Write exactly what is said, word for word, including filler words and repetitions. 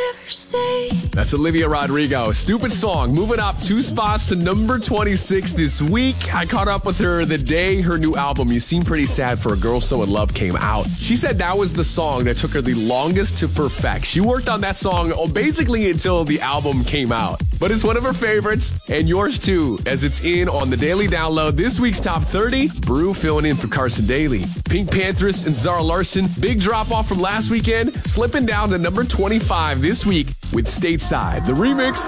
ever say. That's Olivia Rodrigo. Stupid Song. Moving up two spots to number twenty-six this week. I caught up with her the day her new album, You Seem Pretty Sad for a Girl So In Love, came out. She said that was the song that took her the longest to perfect. She worked on that song basically until the album came out. But it's one of her favorites, and yours too, as it's in on the Daily Download. This week's Top thirty, Brew filling in for Carson Daly. Pink Panthers and Zara Larsson, big drop off from last weekend, slipping down to number twenty-five this week with Stateside, the remix.